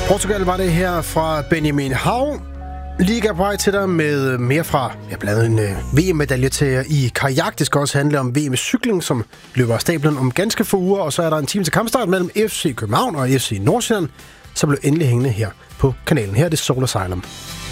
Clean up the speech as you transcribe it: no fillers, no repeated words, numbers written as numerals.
Portugal var det her fra Benjamin Hav. Liga på vej til dig med mere fra blandt andet en VM-medalje til i kajak. Det skal også handle om VM i cykling, som løber af stablen om ganske få uger. Og så er der en time til kampstart mellem FC København og FC Nordsjælland, som blev endelig hængende her på kanalen. Her er det Soul Asylum.